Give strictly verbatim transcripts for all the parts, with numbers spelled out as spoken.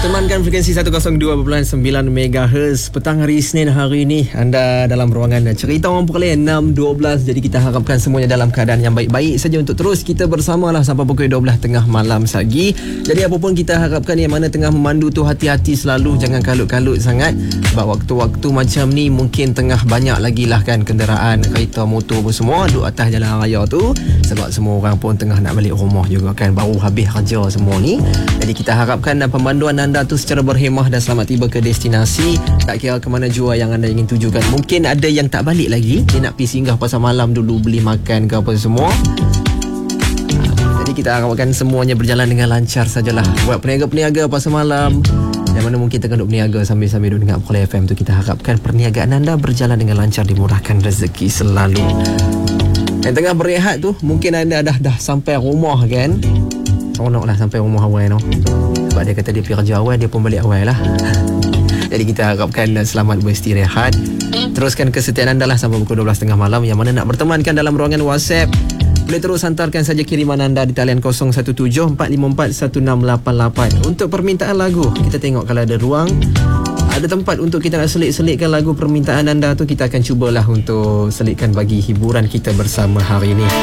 Temankan frekuensi seratus dua perpuluhan sembilan megahertz. Petang hari Isnin hari ini anda dalam ruangan cerita orang pukul enam dua belas. Jadi kita harapkan semuanya dalam keadaan yang baik-baik saja untuk terus kita bersama lah sampai pukul dua belas tengah malam lagi. Jadi apa pun kita harapkan yang mana tengah memandu tu hati-hati selalu, jangan kalut-kalut sangat. Sebab waktu-waktu macam ni mungkin tengah banyak lagi lah kan kenderaan, kereta, motor pun semua duduk atas jalan raya tu. Sebab semua orang pun tengah nak balik rumah juga kan, baru habis kerja semua ni. Jadi kita harapkan pemanduan anda tu secara berhemah dan selamat tiba ke destinasi. Tak kira ke mana jua yang anda ingin tujukan. Mungkin ada yang tak balik lagi, dia nak pergi singgah pasar malam dulu, beli makan ke apa semua. Jadi kita harapkan semuanya berjalan dengan lancar sajalah. Buat peniaga-peniaga pasar malam yang mana mungkin tengah duduk berniaga sambil-sambil duduk dengar Pukul F M tu, kita harapkan perniagaan anda berjalan dengan lancar, dimurahkan rezeki selalu. Yang tengah berehat tu, mungkin anda dah dah sampai rumah kan. Seronok lah sampai rumah awal no. Sebab dia kata dia pergi kerja awal, dia pun balik awal lah. Jadi kita harapkan selamat beristirahat. Teruskan kesetiaan anda lah sampai pukul dua belas tiga puluh malam. Yang mana nak bertemankan dalam ruangan WhatsApp, boleh terus hantarkan saja kiriman anda di talian kosong satu tujuh empat lima empat satu enam lapan lapan. Untuk permintaan lagu, kita tengok kalau ada ruang, ada tempat untuk kita nak selit-selitkan lagu permintaan anda tu, kita akan cubalah untuk selitkan bagi hiburan kita bersama hari ini.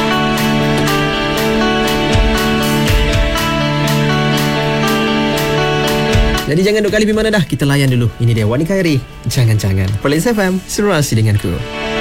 Jadi jangan duk kali pergi mana dah, kita layan dulu. Ini dia Wani Khairi, Jangan-Jangan. Police F M, serasi denganku.